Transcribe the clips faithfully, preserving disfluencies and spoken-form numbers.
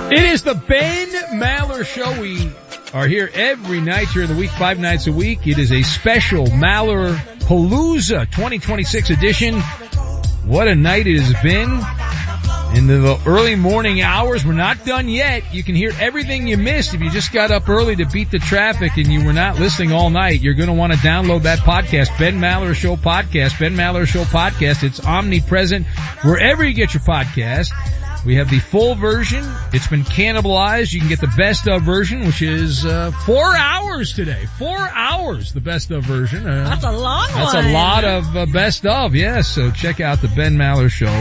It is the Ben Maller Show. We are here every night during the week, five nights a week. It is a special Maller Palooza twenty twenty-six edition. What a night it has been. In the early morning hours, we're not done yet. You can hear everything you missed. If you just got up early to beat the traffic and you were not listening all night, you're going to want to download that podcast, Ben Maller Show Podcast, Ben Maller Show Podcast. It's omnipresent wherever you get your podcast. We have the full version. It's been cannibalized. You can get the best of version, which is uh four hours today. Four hours, the best of version. Uh, that's a long that's one. That's a lot of uh, best of, yes. So check out the Ben Maller Show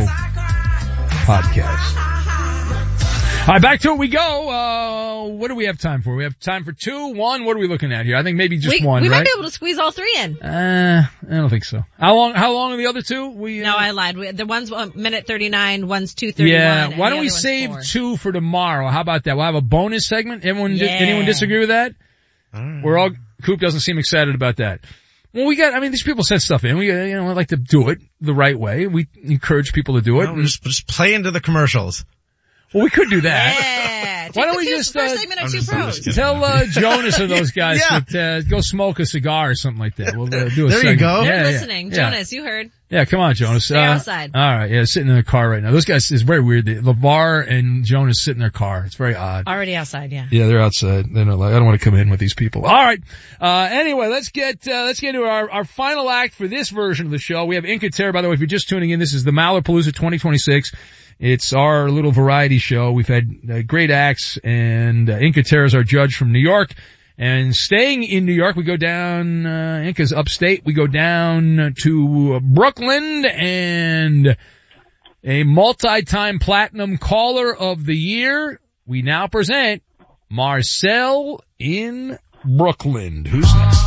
podcast. All right, back to it we go. Uh, what do we have time for? We have time for two, one. What are we looking at here? I think maybe just we, one, we right? might be able to squeeze all three in. Uh, I don't think so. How long, how long are the other two? We, uh, no, I lied. We, the one's one minute thirty-nine, one's two thirty-one. Yeah, why don't we save save two for tomorrow? How about that? We'll have a bonus segment. Everyone, yeah. di- anyone disagree with that? Mm. We're all, Coop doesn't seem excited about that. Well, we got, I mean, these people sent stuff in. We, uh, you know, I like to do it the right way. We encourage people to do it. No, just, just play into the commercials. Well, we could do that. Yeah. Why don't Take we the just, first uh, segment of I'm two just- I'm pros. just kidding. Tell, uh, Jonas or those guys Yeah. to, uh, go smoke a cigar or something like that. We'll uh, do a There you segment. go. Yeah, They're yeah, listening. yeah. Jonas, you heard. Yeah, come on, Jonas. Stay uh, outside. All right, yeah, sitting in the car right now. Those guys, it's very weird. LeVar and Jonas sit in their car. It's very odd. Already outside, yeah. Yeah, they're outside. They're not like, I don't want to come in with these people. All right. Uh, anyway, let's get, uh, let's get into our, our final act for this version of the show. We have Inca Terra, by the way, if you're just tuning in, this is the Maller Palooza twenty twenty-six. It's our little variety show. We've had uh, great acts, and uh, Inca Terra is our judge from New York. And staying in New York, we go down, uh, Inca's upstate. We go down to Brooklyn, and a multi-time platinum caller of the year. We now present Marcel in Brooklyn. Who's next?